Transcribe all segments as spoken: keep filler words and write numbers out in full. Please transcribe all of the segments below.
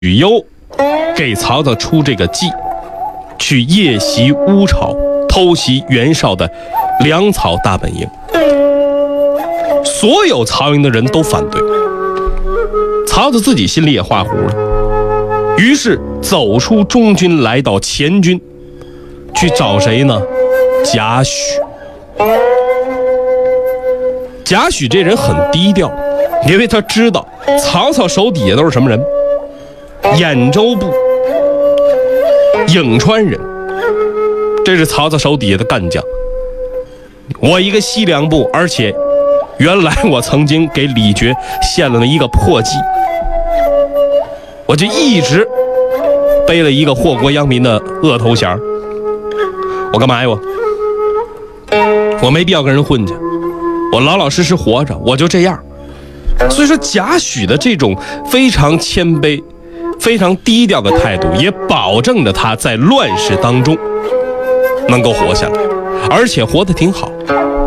攸给曹操出这个计，去夜袭乌巢，偷袭袁绍的粮草大本营。所有曹营的人都反对，曹操自己心里也画糊了，于是走出中军，来到前军，去找谁呢？贾诩。贾诩这人很低调，因为他知道曹操手底下都是什么人，兖州部、颍川人，这是曹操手底下的干将。我一个西凉部，而且原来我曾经给李傕献了一个破计，我就一直背了一个祸国殃民的恶头衔。我干嘛呀？我我没必要跟人混去，我老老实实活着，我就这样。所以说贾诩的这种非常谦卑、非常低调的态度，也保证着他在乱世当中能够活下来，而且活得挺好。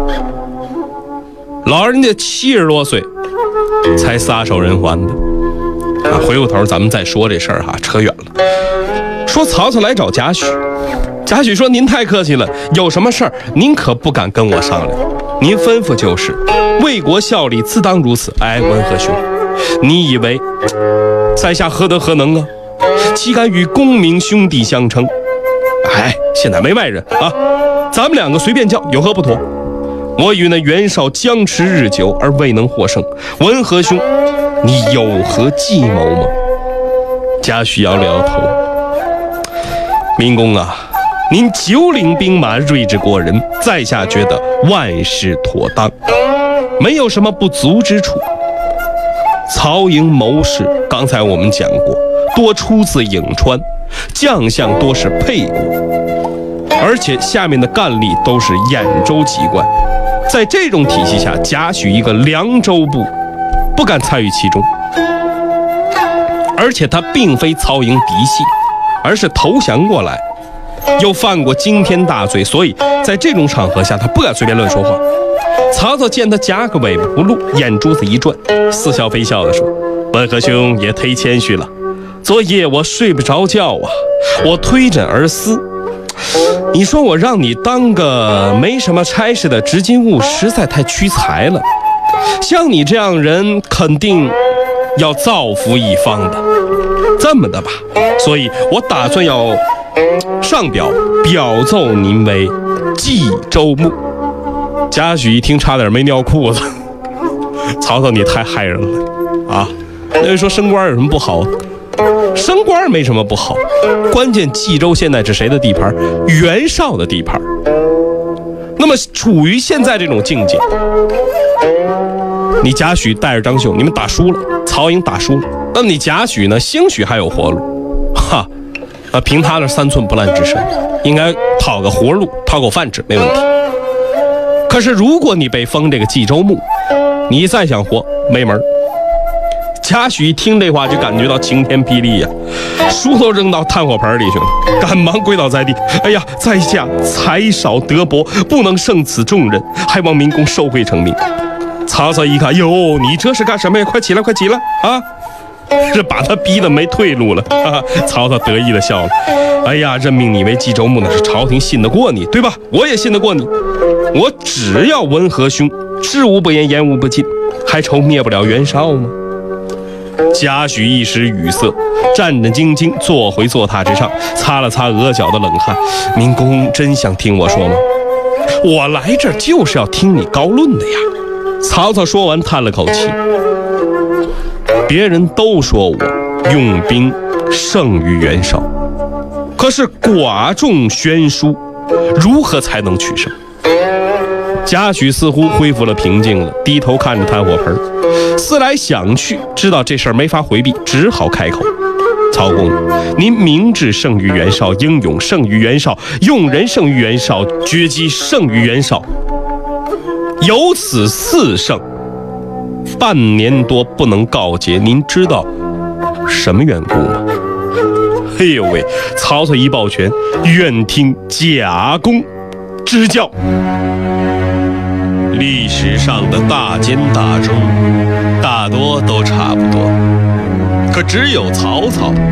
老人家七十多岁才撒手人寰的啊！回过头咱们再说这事儿哈，扯远了。说曹操来找贾诩，贾诩说：“您太客气了，有什么事儿您可不敢跟我商量，您吩咐就是。为国效力，自当如此。哎，文和兄，你以为在下何德何能啊？岂敢与功名兄弟相称？哎，现在没外人啊，咱们两个随便叫，有何不妥？我与那袁绍僵持日久而未能获胜，文和兄，你有何计谋吗？”贾诩摇了摇头：“明公啊，您九领兵马，睿智过人，在下觉得万事妥当，没有什么不足之处。曹营谋士，刚才我们讲过，多出自颍川，将相多是沛国，而且下面的干吏都是兖州籍贯。在这种体系下，贾诩一个凉州部不敢参与其中，而且他并非曹营嫡系，而是投降过来，又犯过惊天大罪，所以在这种场合下，他不敢随便乱说话。”曹操见他夹个尾巴不露，眼珠子一转，似笑非笑地说：“文和兄也忒谦虚了，昨夜我睡不着觉啊，我推枕而思，你说我让你当个没什么差事的执金吾，实在太屈才了。像你这样人，肯定要造福一方的。这么的吧，所以我打算要上表表奏您为冀州牧。”贾诩一听，差点没尿裤子。曹操，你太害人了啊！那人说升官有什么不好？升官没什么不好，关键冀州现在是谁的地盘？袁绍的地盘。那么处于现在这种境界，你贾诩带着张绣，你们打输了，曹营打输了，那你贾诩呢？兴许还有活路，哈，啊，凭他的三寸不烂之舌，应该讨个活路，讨口饭吃没问题。可是如果你被封这个冀州牧，你再想活没门。贾诩一听这话就感觉到晴天霹雳呀、啊，书都扔到炭火盆里去了，赶忙跪倒在地。哎呀，在下才少德薄，不能胜此重任，还望明公受惠成命。曹操一看，哟，你这是干什么呀？快起来，快起来啊！这把他逼得没退路了啊！曹操得意地笑了。哎呀，任命你为冀州牧，那是朝廷信得过你，对吧？我也信得过你。我只要文和兄知无不言，言无不尽，还愁灭不了袁绍吗？贾诩一时语塞，战战兢兢坐回坐榻之上，擦了擦额角的冷汗。明公真想听我说吗？我来这儿就是要听你高论的呀。曹操说完叹了口气，别人都说我用兵胜于袁绍，可是寡众悬殊，如何才能取胜？贾诩似乎恢复了平静了，低头看着炭火盆，思来想去，知道这事儿没法回避，只好开口：“曹公，您明智胜于袁绍，英勇胜于袁绍，用人胜于袁绍，决击胜于袁绍，有此四胜，半年多不能告捷，您知道什么缘故吗？”哎呦喂！曹操一抱拳：“愿听贾公指教。”历史上的大奸大忠，大多都差不多。 可只有曹操